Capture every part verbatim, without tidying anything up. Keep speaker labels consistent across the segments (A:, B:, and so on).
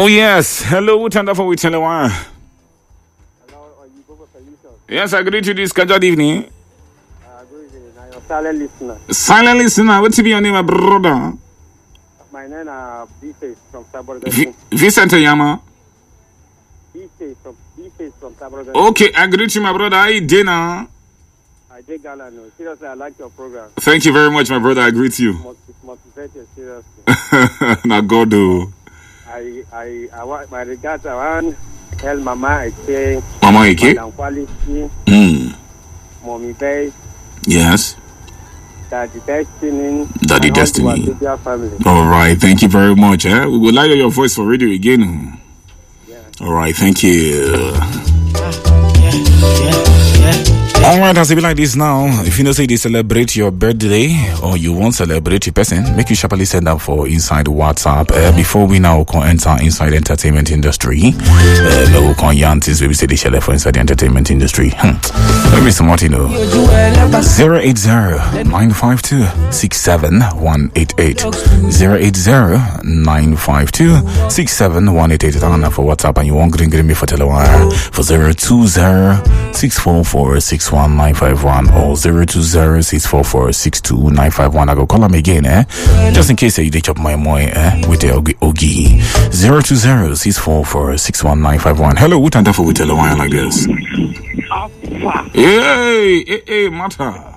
A: Oh, yes. Hello, Tandafo with Telewan.
B: Hello, are you Bobo Solutions?
A: Yes, I greet you this scheduled evening.
B: Uh, good evening. I'm your silent listener.
A: Silent listener, what's your name, my brother?
B: My name is B-Face from Saborga.
A: V- Vicente Yama.
B: B-Face from B-Face from Saborga.
A: Okay, I greet you, my brother. How you doing now?
B: I did Galano. Seriously, I like your program.
A: Thank you very much, my brother. I greet you.
B: It's motivated, seriously.
A: Now, God, do.
B: I, I, I want my regards. I want to tell Mama I say,
A: Mama Ike?
B: Madam Quality,
A: Mm.
B: Mommy Bay,
A: Yes.
B: Daddy Destiny,
A: Daddy
B: and
A: Destiny.
B: all to our family.
A: All right. Thank you very much. Eh? We would like your voice for radio again.
B: Yeah.
A: All right. Thank you. All right, as it be like this now, if you know say they celebrate your birthday or you want to celebrate your person, make you sharply send them for inside WhatsApp. Uh, before we now can enter inside entertainment industry, uh, no can yantis we say they share for inside the entertainment industry. Hmm. Let me see what you know. zero eight zero nine five two six seven one eight eight zero eight zero nine five two six seven one eight eight. And for WhatsApp, and you want green green me for Telewire for zero two zero six four four six one nine five one or zero two zero six four four six two nine five one. I go call them again, eh? Just in case eh, they chop my moy, eh? With the ogi ogi. zero two zero six four four six one nine five one. Hello, what time for we tell a wine like this? Hey, hey, hey, Mata.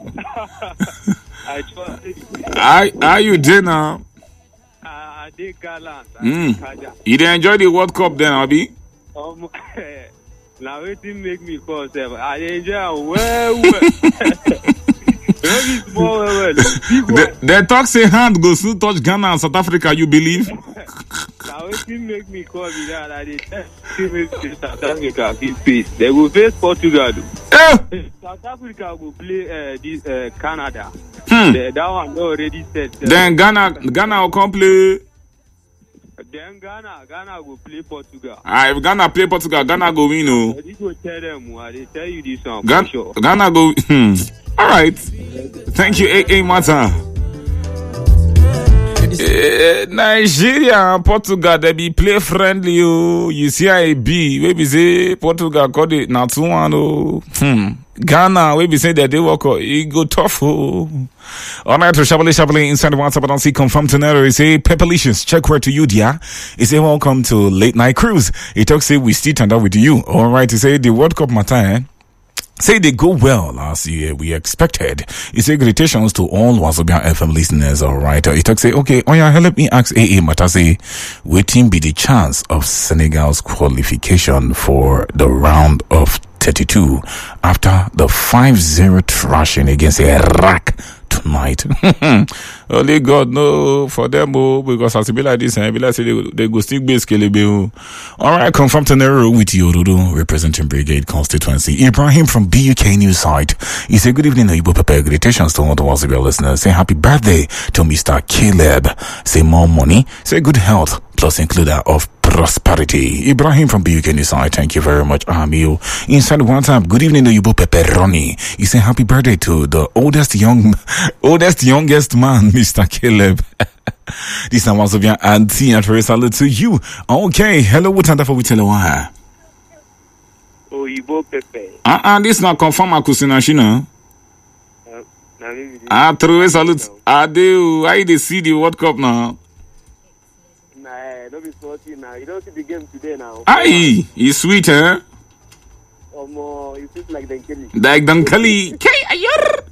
A: I Are you dinner?
B: I did Gallant.
A: Mm. You didn't enjoy the World Cup then, Abi?
B: Um, now it didn't make me call seven. I enjoy well, well. Very small, well.
A: The, the talk say hand goes to touch Ghana and South Africa, you believe?
B: Now it didn't make me call me that. I did South Africa keep peace. They will face Portugal.
A: Eh?
B: South Africa will play uh, this uh, Canada.
A: Hmm.
B: The, that one already said. Uh,
A: Then Ghana, Ghana will come play.
B: Then Ghana, Ghana will play Portugal.
A: Ah, if Ghana play Portugal, Ghana go win, oh.
B: I did go tell them. I did tell you this one
A: Ghana,
B: for sure.
A: Ghana go. Hmm. All right. Thank you, A A Mata. Uh, Nigeria and Portugal, they be play friendly, oh. You see I B, maybe say Portugal call it not two one, oh. Hmm. Ghana, maybe say that they work, oh. It go tough, oh. All right, to Shabali Shabali inside WhatsApp, I don't see confirm tomorrow. He say, Pepperlicious, check where to you, dear. He say, welcome to Late Night Cruise. He talks, say, we still turned out with you. All right, he say, the World Cup matter, eh? Say they go well last year, we expected. He say, salutations to all Wazobia F M listeners, all right. He talks, say, okay, oh yeah, let me ask A A Mata, say, waiting be the chance of Senegal's qualification for the round of thirty-two after the five zero thrashing against Iraq tonight. Only God know for them, oh, because as it be like this, and be like say they, they go still basically be. All right, confirm to Nero with Yorudu representing Brigade constituency. Ibrahim from B U K News site. He said, good evening, Ibo Pepe. Greetings to all the Wazobia listeners. Say happy birthday to Mister Caleb. Say more money. Say good health plus includer of prosperity. Ibrahim from B U K News site. Thank you very much, Amio. Inside WhatsApp, good evening to Ibo Pepe Ronnie. He said happy birthday to the oldest young, oldest youngest man, Mister Caleb. This is Wazobia auntie and very salute to you. Okay, hello, what time for we tell a why?
B: Oh, Ibo Pepe.
A: Ah, uh, uh, this not confirm Akusina Shina. Ah, through salute. Ah, do I they see the World Cup now?
B: Nah, don't be salty now. You don't see the game today now.
A: Aye, it's sweet, eh?
B: Um, uh, it feels like Dankeli.
A: Like Dankeli. K ayer.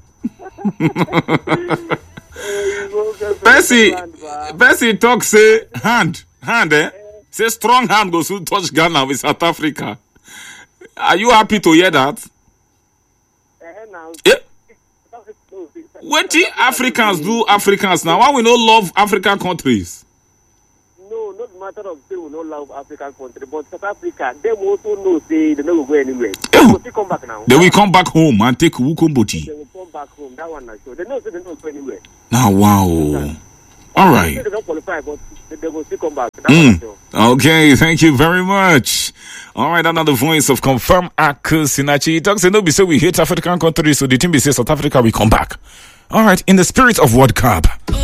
A: Percy, Percy talk say hand, hand, eh? Say strong hand goes to touch Ghana with South Africa. Are you happy to hear that? Yeah. What do Africans do Africans now? Why we don't love African countries?
B: No, not matter of say we don't love African country, but South Africa, they also know say they don't go anywhere. They will still come back now.
A: They will come back home and take Wukomboti.
B: They will come back home. That one I sure. They know say they don't go anywhere.
A: Now, wow. All right.
B: They don't qualify, but they will still come back. That
A: mm.
B: one sure.
A: Okay, thank you very much. All right, another voice of confirm Akusinachi. He talks, no, be so we hate African countries, so the team be say South Africa will come back. All right, in the spirit of World Cup.